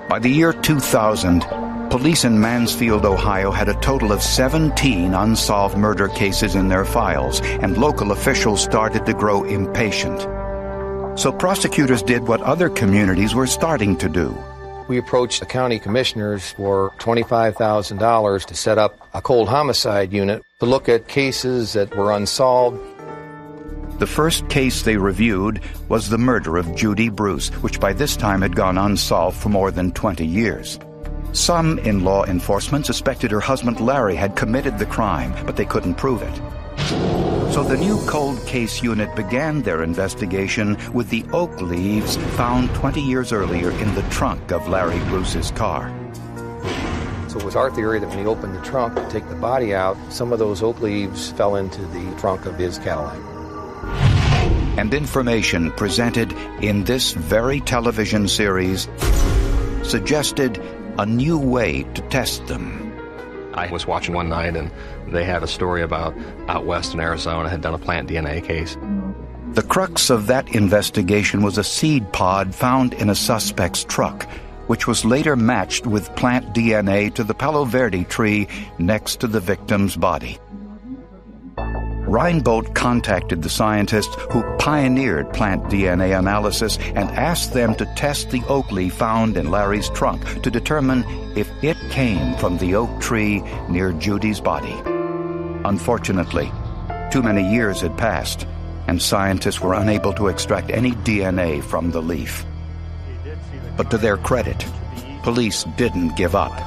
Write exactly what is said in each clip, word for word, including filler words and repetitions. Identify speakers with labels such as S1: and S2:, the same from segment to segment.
S1: By the year two thousand, police in Mansfield, Ohio had a total of seventeen unsolved murder cases in their files, and local officials started to grow impatient. So prosecutors did what other communities were starting to do.
S2: We approached the county commissioners for twenty-five thousand dollars to set up a cold homicide unit to look at cases that were unsolved.
S1: The first case they reviewed was the murder of Judy Bruce, which by this time had gone unsolved for more than twenty years. Some in law enforcement suspected her husband Larry had committed the crime, but they couldn't prove it. So the new cold case unit began their investigation with the oak leaves found twenty years earlier in the trunk of Larry Bruce's car.
S2: So it was our theory that when he opened the trunk to take the body out, some of those oak leaves fell into the trunk of his Cadillac.
S1: And information presented in this very television series suggested a new way to test them.
S3: I was watching one night and they had a story about out west in Arizona had done a plant D N A case.
S1: The crux of that investigation was a seed pod found in a suspect's truck, which was later matched with plant D N A to the Palo Verde tree next to the victim's body. Reinbold contacted the scientists who pioneered plant D N A analysis and asked them to test the oak leaf found in Larry's trunk to determine if it came from the oak tree near Judy's body. Unfortunately, too many years had passed, and scientists were unable to extract any D N A from the leaf. But to their credit, police didn't give up.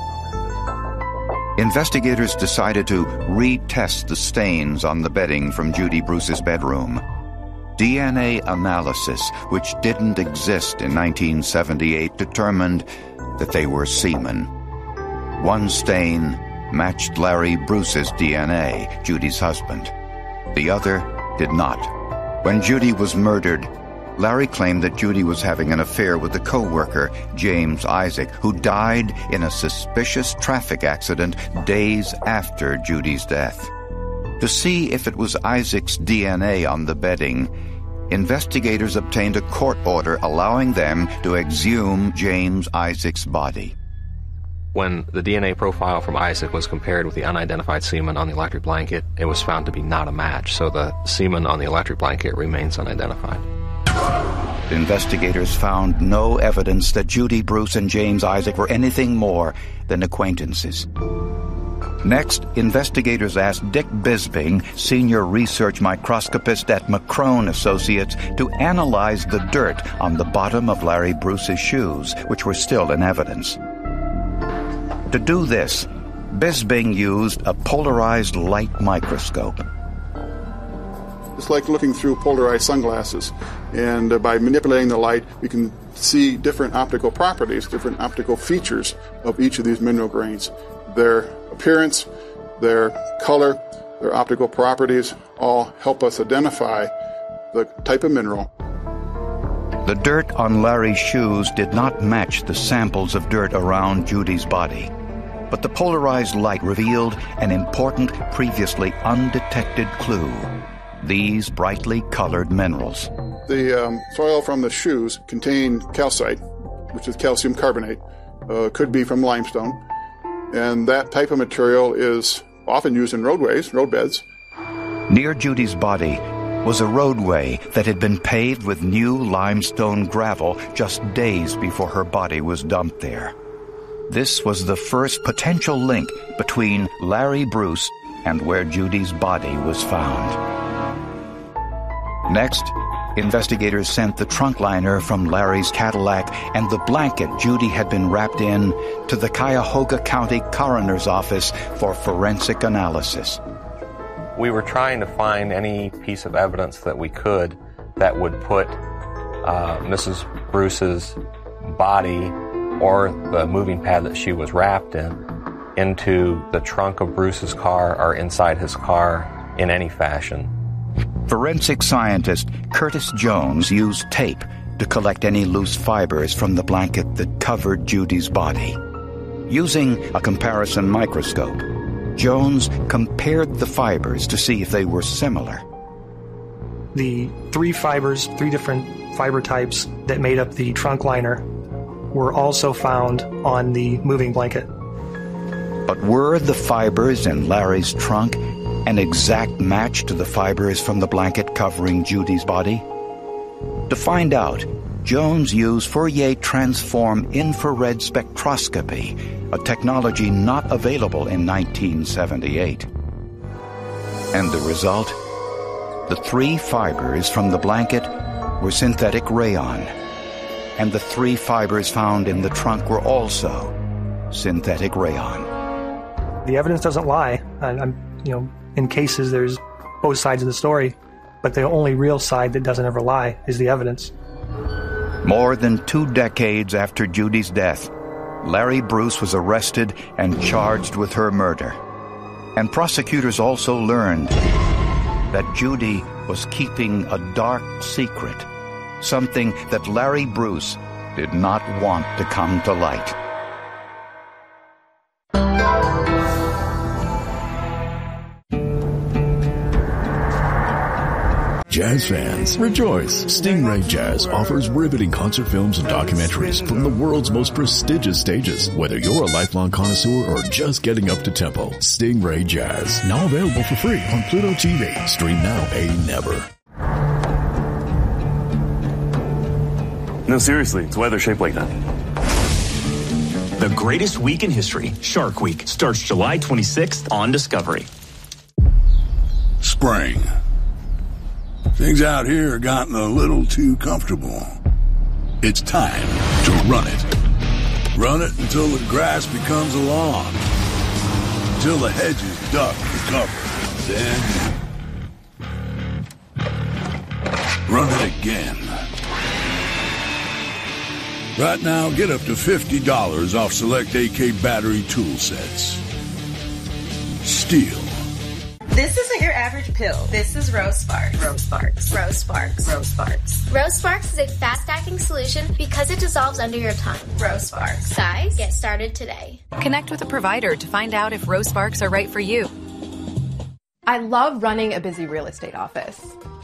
S1: Investigators decided to retest the stains on the bedding from Judy Bruce's bedroom. D N A analysis, which didn't exist in nineteen seventy-eight, determined that they were semen. One stain matched Larry Bruce's D N A, Judy's husband. The other did not. When Judy was murdered, Larry claimed that Judy was having an affair with a co-worker, James Isaac, who died in a suspicious traffic accident days after Judy's death. To see if it was Isaac's D N A on the bedding, investigators obtained a court order allowing them to exhume James Isaac's body.
S3: When the D N A profile from Isaac was compared with the unidentified semen on the electric blanket, it was found to be not a match, so the semen on the electric blanket remains unidentified.
S1: Investigators found no evidence that Judy Bruce and James Isaac were anything more than acquaintances. Next, investigators asked Dick Bisbing, senior research microscopist at McCrone Associates, to analyze the dirt on the bottom of Larry Bruce's shoes, which were still in evidence. To do this, Bisbing used a polarized light microscope.
S4: It's like looking through polarized sunglasses, and uh, by manipulating the light, we can see different optical properties, different optical features of each of these mineral grains. Their appearance, their color, their optical properties all help us identify the type of mineral.
S1: The dirt on Larry's shoes did not match the samples of dirt around Judy's body, but the polarized light revealed an important, previously undetected clue. These brightly colored minerals.
S4: The um, soil from the shoes contain calcite, which is calcium carbonate, uh, could be from limestone, and that type of material is often used in roadways, roadbeds.
S1: Near Judy's body was a roadway that had been paved with new limestone gravel just days before her body was dumped there. This was the first potential link between Larry Bruce and where Judy's body was found. Next, investigators sent the trunk liner from Larry's Cadillac and the blanket Judy had been wrapped in to the Cuyahoga County Coroner's Office for forensic analysis.
S3: We were trying to find any piece of evidence that we could that would put uh, Missus Bruce's body or the moving pad that she was wrapped in into the trunk of Bruce's car or inside his car in any fashion.
S1: Forensic scientist Curtis Jones used tape to collect any loose fibers from the blanket that covered Judy's body. Using a comparison microscope, Jones compared the fibers to see if they were similar.
S5: The three fibers, three different fiber types that made up the trunk liner were also found on the moving blanket.
S1: But were the fibers in Larry's trunk an exact match to the fibers from the blanket covering Judy's body? To find out, Jones used Fourier transform infrared spectroscopy, a technology not available in nineteen seventy-eight. And the result? The three fibers from the blanket were synthetic rayon, and the three fibers found in the trunk were also synthetic rayon.
S5: The evidence doesn't lie. I'm, you know, in cases there's both sides of the story, but the only real side that doesn't ever lie is the evidence.
S1: More than two decades after Judy's death, Larry Bruce was arrested and charged with her murder. And prosecutors also learned that Judy was keeping a dark secret, something that Larry Bruce did not want to come to light.
S6: Jazz fans, rejoice! Stingray Jazz offers riveting concert films and documentaries from the world's most prestigious stages. Whether you're a lifelong connoisseur or just getting up to tempo, Stingray Jazz, now available for free on Pluto T V. Stream now, pay never.
S7: No, seriously, it's why they're shaped like that.
S8: The greatest week in history, Shark Week, starts July twenty-sixth on Discovery.
S9: Spring. Things out here have gotten a little too comfortable. It's time to run it. Run it until the grass becomes a lawn. Until the hedges duck the cover. Then run it again. Right now, get up to fifty dollars off select A K battery tool sets. Steel.
S10: This isn't your average pill. This is Rose Sparks. Rose Sparks. Rose Sparks. Rose Sparks.
S11: Rose Sparks is a fast-acting solution because it dissolves under your tongue.
S10: Rose Sparks.
S11: Size? Get started today.
S12: Connect with a provider to find out if Rose Sparks are right for you.
S13: I love running a busy real estate office.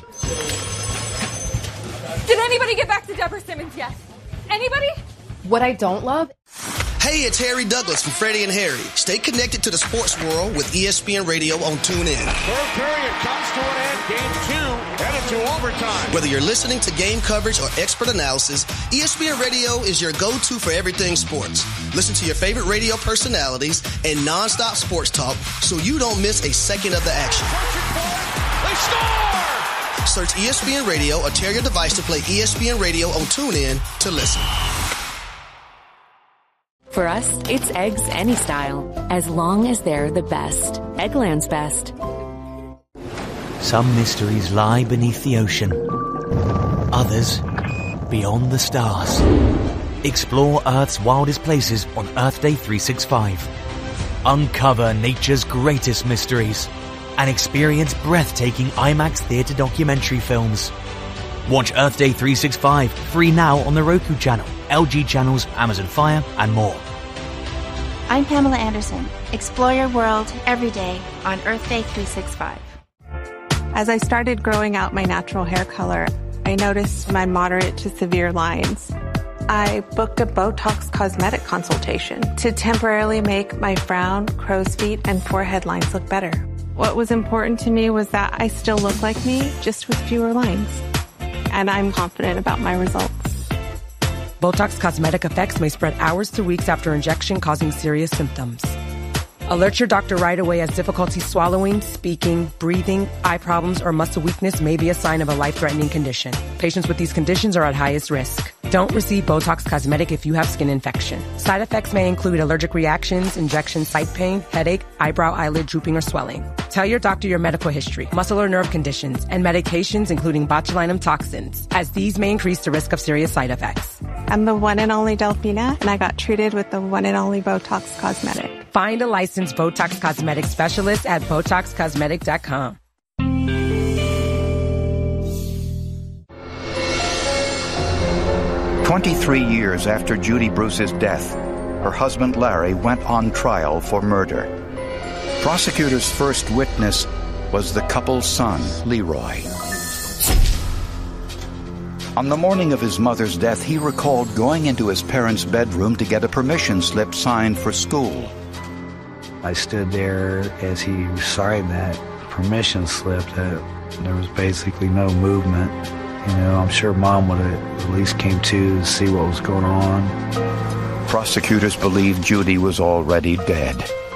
S13: Did anybody get back to Deborah Simmons yet? Anybody? What I don't love...
S14: Hey, it's Harry Douglas from Freddie and Harry. Stay connected to the sports world with E S P N Radio on TuneIn.
S15: Third period comes to an end. Game two headed to overtime.
S14: Whether you're listening to game coverage or expert analysis, E S P N Radio is your go-to for everything sports. Listen to your favorite radio personalities and nonstop sports talk so you don't miss a second of the action.
S15: They score!
S14: Search E S P N Radio or tear your device to play E S P N Radio on TuneIn to listen.
S16: For us, it's eggs any style, as long as they're the best. Eggland's best.
S17: Some mysteries lie beneath the ocean. Others, beyond the stars. Explore Earth's wildest places on Earth Day three sixty-five. Uncover nature's greatest mysteries and experience breathtaking IMAX theater documentary films. Watch Earth Day three sixty-five free now on the Roku channel, L G channels, Amazon Fire, and more.
S18: I'm Pamela Anderson. Explore your world every day on Earth Day three sixty-five.
S19: As I started growing out my natural hair color, I noticed my moderate to severe lines. I booked a Botox cosmetic consultation to temporarily make my frown, crow's feet, and forehead lines look better. What was important to me was that I still look like me, just with fewer lines. And I'm confident about my results.
S20: Botox cosmetic effects may spread hours to weeks after injection, causing serious symptoms. Alert your doctor right away as difficulty swallowing, speaking, breathing, eye problems, or muscle weakness may be a sign of a life-threatening condition. Patients with these conditions are at highest risk. Don't receive Botox cosmetic if you have skin infection. Side effects may include allergic reactions, injection site pain, headache, eyebrow, eyelid drooping, or swelling. Tell your doctor your medical history, muscle or nerve conditions, and medications including botulinum toxins, as these may increase the risk of serious side effects.
S19: I'm the one and only Delphina, and I got treated with the one and only Botox cosmetic.
S20: Find a licensed Botox cosmetic specialist at Botox Cosmetic dot com.
S1: Twenty-three years after Judy Bruce's death, her husband Larry went on trial for murder. Prosecutors' first witness was the couple's son, Leroy. On the morning of his mother's death, he recalled going into his parents' bedroom to get a permission slip signed for school.
S21: I stood there as he signed that permission slip. That there was basically no movement. You know, I'm sure Mom would have at least came to to see what was going on.
S1: Prosecutors believed Judy was already dead.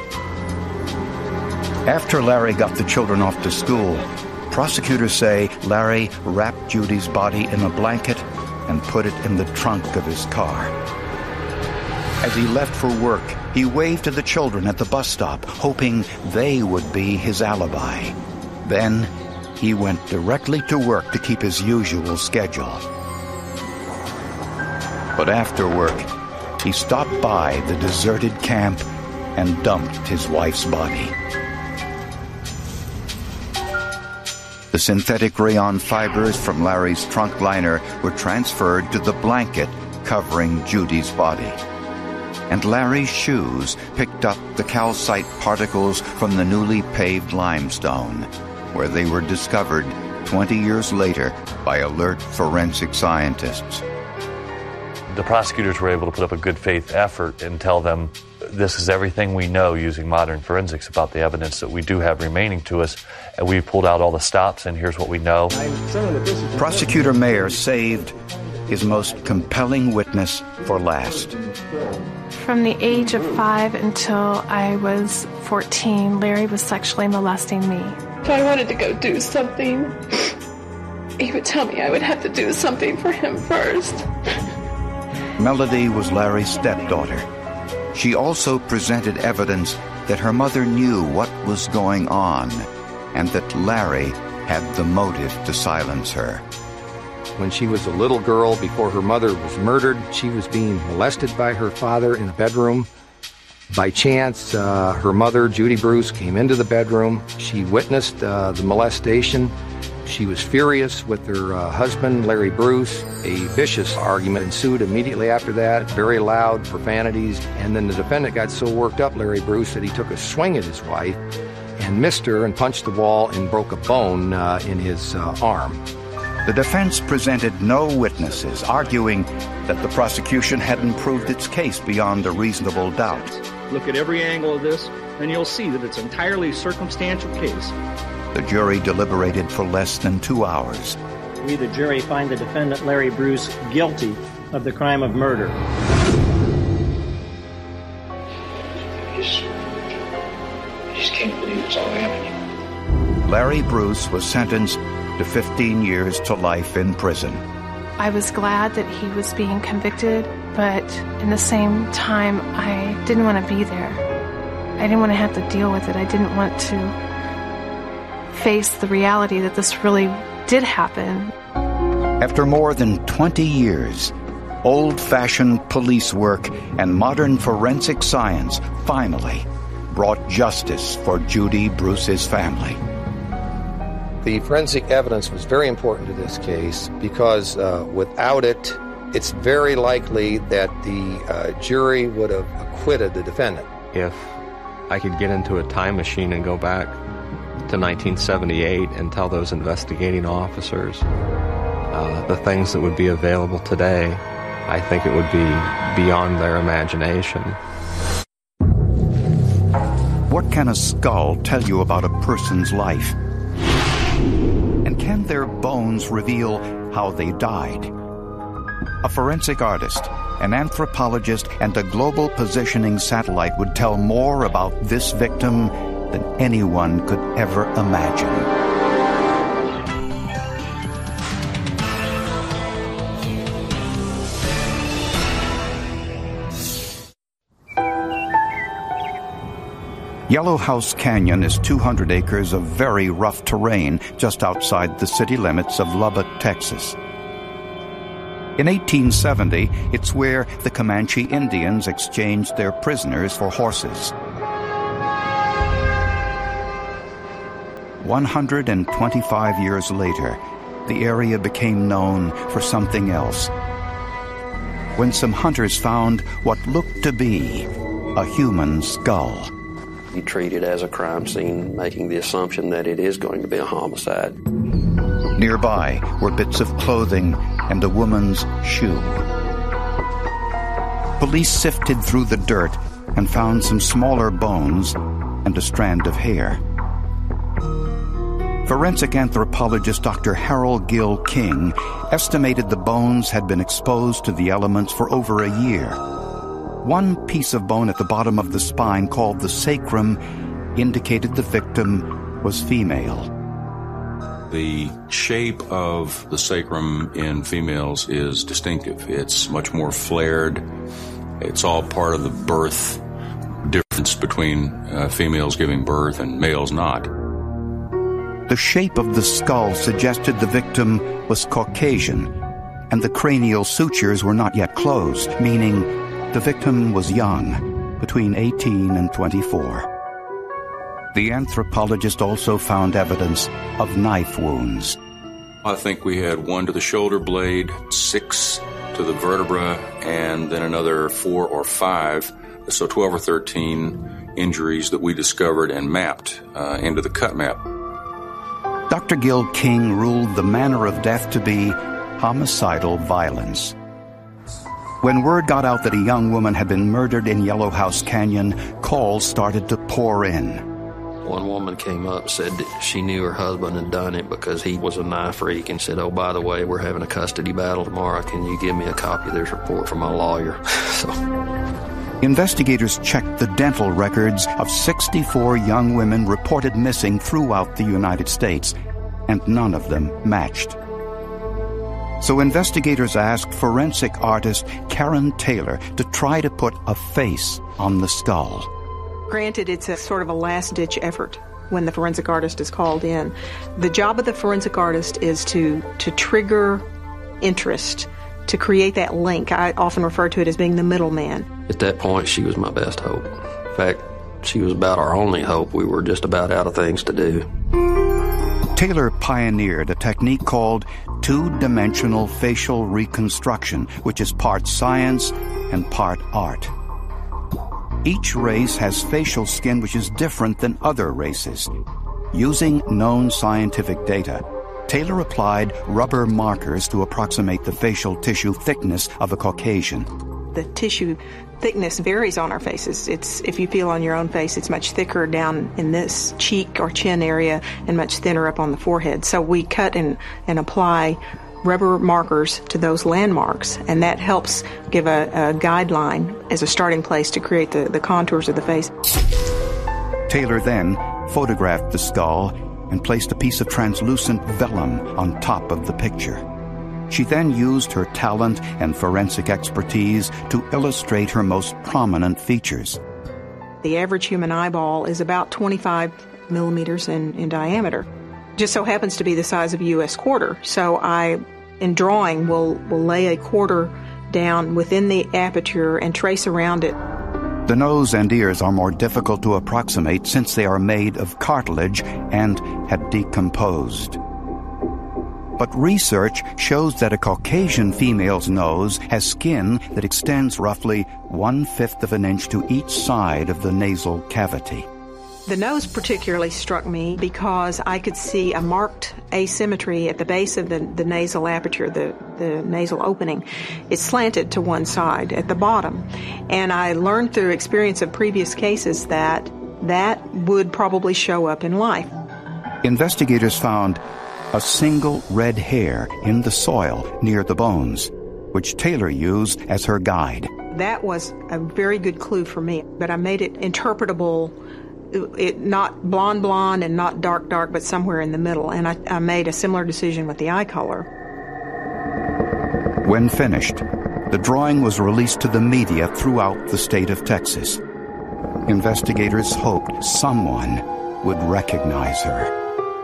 S1: After Larry got the children off to school, prosecutors say Larry wrapped Judy's body in a blanket and put it in the trunk of his car. As he left for work, he waved to the children at the bus stop, hoping they would be his alibi. Then he went directly to work to keep his usual schedule. But after work, he stopped by the deserted camp and dumped his wife's body. The synthetic rayon fibers from Larry's trunk liner were transferred to the blanket covering Judy's body. And Larry's shoes picked up the calcite particles from the newly paved limestone, where they were discovered twenty years later by alert forensic scientists.
S22: The prosecutors were able to put up a good faith effort and tell them this is everything we know using modern forensics about the evidence that we do have remaining to us, and we pulled out all the stops, and here's what we know.
S1: Prosecutor Mayer saved his most compelling witness for last.
S19: From the age of five until I was fourteen, Larry was sexually molesting me.
S23: If I wanted to go do something, he would tell me I would have to do something for him first.
S1: Melody was Larry's stepdaughter. She also presented evidence that her mother knew what was going on and that Larry had the motive to silence her.
S2: When she was a little girl, before her mother was murdered, she was being molested by her father in a bedroom. By chance, uh, her mother, Judy Bruce, came into the bedroom. She witnessed uh, the molestation. She was furious with her uh, husband, Larry Bruce. A vicious argument ensued immediately after that, very loud profanities. And then the defendant got so worked up, Larry Bruce, that he took a swing at his wife and missed her and punched the wall and broke a bone uh, in his uh, arm.
S1: The defense presented no witnesses, arguing that the prosecution hadn't proved its case beyond a reasonable doubt.
S24: Look at every angle of this, and you'll see that it's entirely a circumstantial case.
S1: The jury deliberated for less than two hours.
S25: We, the jury, find the defendant, Larry Bruce, guilty of the crime of murder.
S26: I just, I just can't believe it's all happening.
S1: Larry Bruce was sentenced to fifteen years to life in prison.
S19: I was glad that he was being convicted, but in the same time, I didn't want to be there. I didn't want to have to deal with it. I didn't want to face the reality that this really did happen.
S1: After more than twenty years, old-fashioned police work and modern forensic science finally brought justice for Judy Bruce's family.
S2: The forensic evidence was very important to this case because uh, without it, it's very likely that the uh, jury would have acquitted the defendant.
S3: If I could get into a time machine and go back to nineteen seventy-eight and tell those investigating officers uh, the things that would be available today, I think it would be beyond their imagination.
S1: What can a skull tell you about a person's life? And can their bones reveal how they died? A forensic artist, an anthropologist, and a global positioning satellite would tell more about this victim than anyone could ever imagine. Yellow House Canyon is two hundred acres of very rough terrain just outside the city limits of Lubbock, Texas. In eighteen seventy, it's where the Comanche Indians exchanged their prisoners for horses. one hundred twenty-five years later, the area became known for something else. When some hunters found what looked to be a human skull.
S27: You treat it as a crime scene, making the assumption that it is going to be a homicide.
S1: Nearby were bits of clothing and a woman's shoe. Police sifted through the dirt and found some smaller bones and a strand of hair. Forensic anthropologist Doctor Harold Gill King estimated the bones had been exposed to the elements for over a year. One piece of bone at the bottom of the spine, called the sacrum, indicated the victim was female.
S4: The shape of the sacrum in females is distinctive. It's much more flared. It's all part of the birth difference between uh, females giving birth and males not.
S1: The shape of the skull suggested the victim was Caucasian, and the cranial sutures were not yet closed, meaning the victim was young, between eighteen and twenty-four. The anthropologist also found evidence of knife wounds.
S4: I think we had one to the shoulder blade, six to the vertebra, and then another four or five, so twelve or thirteen injuries that we discovered and mapped uh, into the cut map.
S1: Doctor Gill King ruled the manner of death to be homicidal violence. When word got out that a young woman had been murdered in Yellow House Canyon, calls started to pour in.
S27: One woman came up and said that she knew her husband had done it because he was a knife freak, and said, oh, by the way, we're having a custody battle tomorrow. Can you give me a copy of this report from my lawyer? so...
S1: Investigators checked the dental records of sixty-four young women reported missing throughout the United States, and none of them matched. So investigators asked forensic artist Karen Taylor to try to put a face on the skull.
S5: Granted, it's a sort of a last-ditch effort when the forensic artist is called in. The job of the forensic artist is to, to trigger interest, to create that link. I often refer to it as being the middleman.
S27: At that point, she was my best hope. In fact, she was about our only hope. We were just about out of things to do.
S1: Taylor pioneered a technique called two-dimensional facial reconstruction, which is part science and part art. Each race has facial skin which is different than other races. Using known scientific data, Taylor applied rubber markers to approximate the facial tissue thickness of a Caucasian.
S5: The tissue thickness varies on our faces. It's, if you feel on your own face, it's much thicker down in this cheek or chin area and much thinner up on the forehead. So we cut and, and apply rubber markers to those landmarks, and that helps give a, a guideline as a starting place to create the, the contours of the face.
S1: Taylor then photographed the skull and placed a piece of translucent vellum on top of the picture. She then used her talent and forensic expertise to illustrate her most prominent features.
S5: The average human eyeball is about twenty-five millimeters in, in diameter. Just so happens to be the size of a U S quarter. So I, in drawing, will, will lay a quarter down within the aperture and trace around it.
S1: The nose and ears are more difficult to approximate since they are made of cartilage and had decomposed. But research shows that a Caucasian female's nose has skin that extends roughly one-fifth of an inch to each side of the nasal cavity.
S5: The nose particularly struck me because I could see a marked asymmetry at the base of the, the nasal aperture, the, the nasal opening. It's slanted to one side at the bottom. And I learned through experience of previous cases that that would probably show up in life.
S1: Investigators found a single red hair in the soil near the bones, which Taylor used as her guide.
S5: That was a very good clue for me, but I made it interpretable. It not blonde blonde and not dark dark, but somewhere in the middle. And I, I made a similar decision with the eye color.
S1: When finished, the drawing was released to the media throughout the state of Texas. Investigators hoped someone would recognize her.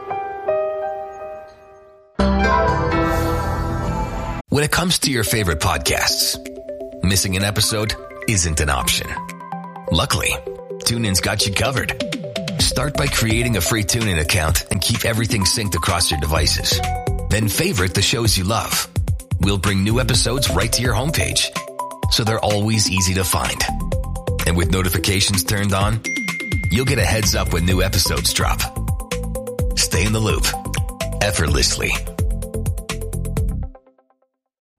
S6: When it comes to your favorite podcasts, missing an episode isn't an option. Luckily, TuneIn's got you covered. Start by creating a free TuneIn account and keep everything synced across your devices. Then favorite the shows you love. We'll bring new episodes right to your homepage, so they're always easy to find. And with notifications turned on, you'll get a heads up when new episodes drop. Stay in the loop effortlessly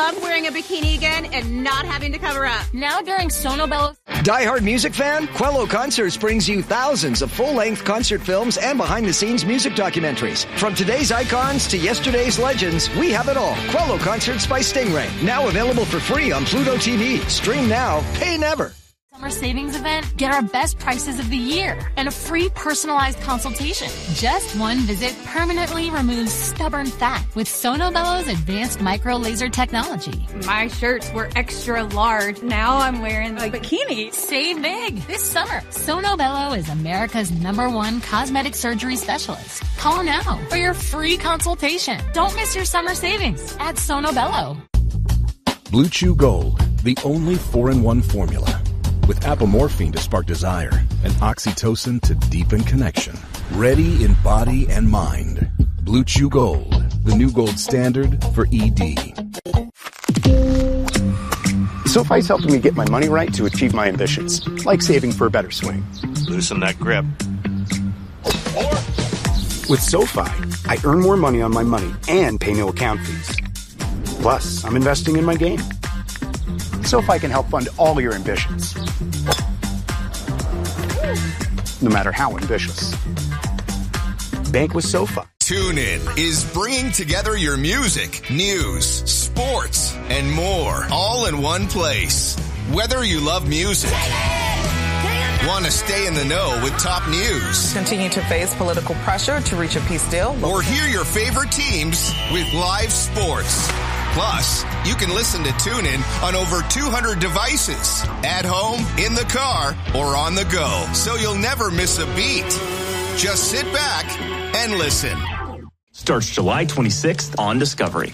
S7: love wearing a bikini again and not having to cover up. Now during Sono Bello.
S8: Die-hard music fan? Quello Concerts brings you thousands of full-length concert films and behind-the-scenes music documentaries. From today's icons to yesterday's legends, we have it all. Quello Concerts by Stingray. Now available for free on Pluto T V. Stream now, pay never.
S9: Summer savings event, get our best prices of the year and a free personalized consultation. Just one visit permanently removes stubborn fat with Sono Bello's advanced micro laser technology.
S7: My shirts were extra large. Now I'm wearing a bikini.
S9: Save big this summer. Sono Bello is America's number one cosmetic surgery specialist. Call now for your free consultation. Don't miss your summer savings at Sono Bello.
S10: Blue Chew Gold, the only four in one formula. With apomorphine to spark desire and oxytocin to deepen connection. Ready in body and mind. Blue Chew Gold, the new gold standard for E D.
S11: SoFi's helping me get my money right to achieve my ambitions, like saving for a better swing.
S12: Loosen that grip.
S11: With SoFi, I earn more money on my money and pay no account fees. Plus, I'm investing in my game. SoFi can help fund all your ambitions, no matter how ambitious. Bank with SoFi.
S13: TuneIn is bringing together your music, news, sports, and more, all in one place. Whether you love music, want to stay in the know with top news,
S28: continue to face political pressure to reach a peace deal,
S13: or hear your favorite teams with live sports. Plus, you can listen to TuneIn on over two hundred devices, at home, in the car, or on the go, so you'll never miss a beat. Just sit back and listen.
S29: Starts July twenty-sixth on Discovery.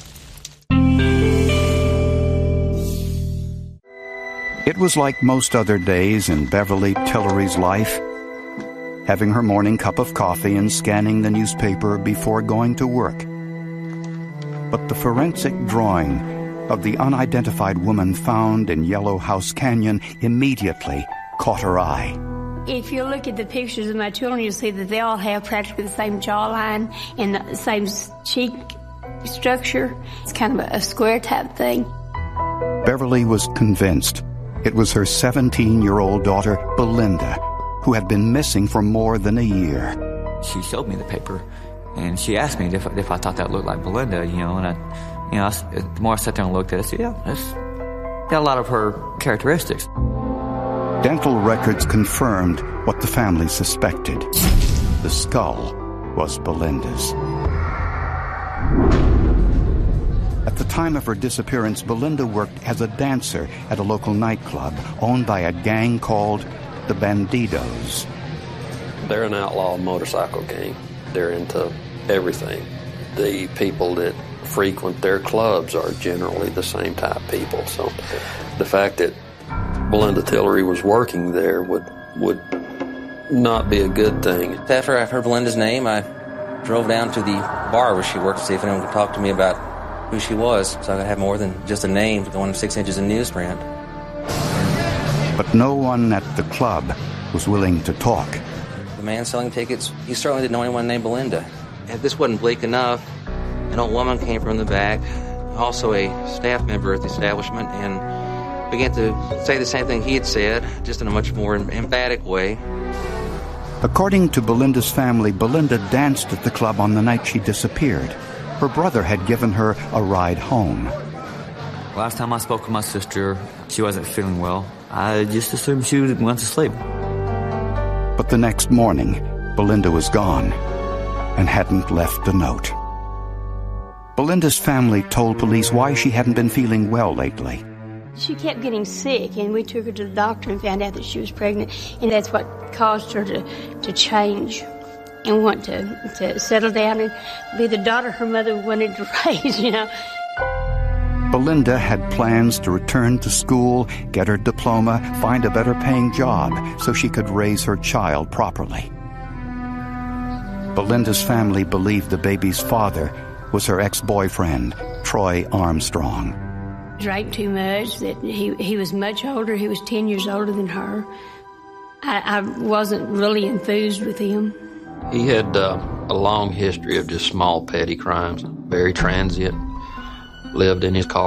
S1: It was like most other days in Beverly Tillery's life, having her morning cup of coffee and scanning the newspaper before going to work. But the forensic drawing of the unidentified woman found in Yellow House Canyon immediately caught her eye.
S30: If you look at the pictures of my children, you'll see that they all have practically the same jawline and the same cheek structure. It's kind of a square type thing.
S1: Beverly was convinced it was her seventeen-year-old daughter, Belinda, who had been missing for more than a year.
S31: She showed me the paper, and she asked me if, if I thought that looked like Belinda, you know, and I, you know, I, the more I sat there and looked at it, I said, yeah, that's got a lot of her characteristics.
S1: Dental records confirmed what the family suspected. The skull was Belinda's. At the time of her disappearance, Belinda worked as a dancer at a local nightclub owned by a gang called the Bandidos.
S27: They're an outlaw motorcycle gang. They're into everything. The people that frequent their clubs are generally the same type of people. So the fact that Belinda Tillery was working there would would not be a good thing.
S32: After I heard Belinda's name, I drove down to the bar where she worked to see if anyone could talk to me about who she was, so I could have more than just a name to go on six inches of newsprint.
S1: But no one at the club was willing to talk.
S32: The man selling tickets, he certainly didn't know anyone named Belinda. If this wasn't bleak enough, an old woman came from the back, also a staff member at the establishment, and began to say the same thing he had said, just in a much more emphatic way.
S1: According to Belinda's family, Belinda danced at the club on the night she disappeared. Her brother had given her a ride home.
S31: Last time I spoke with my sister, she wasn't feeling well. I just assumed she went to sleep.
S1: But the next morning, Belinda was gone and hadn't left a note. Belinda's family told police why she hadn't been feeling well lately.
S30: She kept getting sick, and we took her to the doctor and found out that she was pregnant, and that's what caused her to, to change and want to, to settle down and be the daughter her mother wanted to raise, you know.
S1: Belinda had plans to return to school, get her diploma, find a better paying job so she could raise her child properly. Belinda's family believed the baby's father was her ex-boyfriend, Troy Armstrong.
S30: Drank too much, that he, he was much older, he was ten years older than her. I, I wasn't really enthused with him.
S27: He had uh, a long history of just small petty crimes, very transient, lived in his car.